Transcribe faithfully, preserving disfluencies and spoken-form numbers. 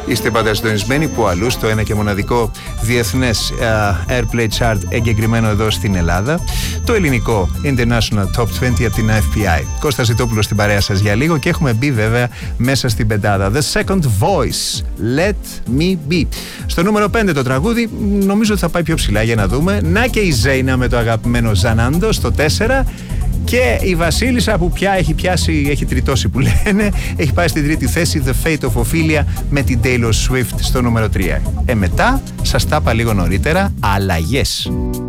Είστε πάντα συντονισμένοι που αλλού στο ένα και μοναδικό διεθνές uh, Airplay Chart εγκεκριμένο εδώ στην Ελλάδα, το ελληνικό International Top είκοσι από την εφ πι άι. Κώστας Ζητόπουλος στην παρέα σας για λίγο και έχουμε μπει βέβαια μέσα στην πεντάδα. The Second Voice, Let Me Be. Στο νούμερο πέντε το τραγούδι, νομίζω ότι θα πάει πιο ψηλά για να δούμε. Να και η Ζέινα με το αγαπημένο Ζανάντο στο τέσσερα. Και η Βασίλισσα που πια έχει πιάσει, έχει τριτώσει που λένε, έχει πάει στην τρίτη θέση, The Fate of Ophelia με την Taylor Swift στο νούμερο τρία. Ε, μετά, σας τα είπα λίγο νωρίτερα, αλλαγές.